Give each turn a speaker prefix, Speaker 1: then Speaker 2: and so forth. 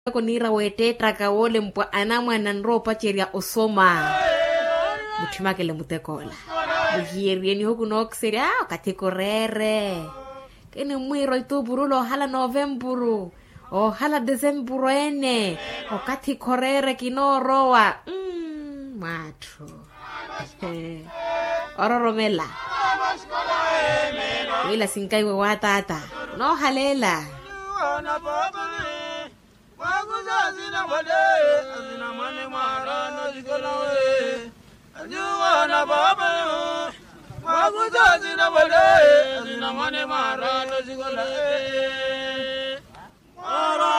Speaker 1: ko nira wete traka wole mpwa ana mwana nropa cheria osoma muthimake le mutekola buhierieni hoku nokseri katekorere kene mwiro ituburulo hala novemburu o hala desemburu ene o katekorere kinorowa matho ororomela ila sinkaiwe wa tata no halela
Speaker 2: Waguzazina wale, azina mane marano zikolawe. Ajuwana baba yo. Waguzazina wale, azina mane marano zikolawe.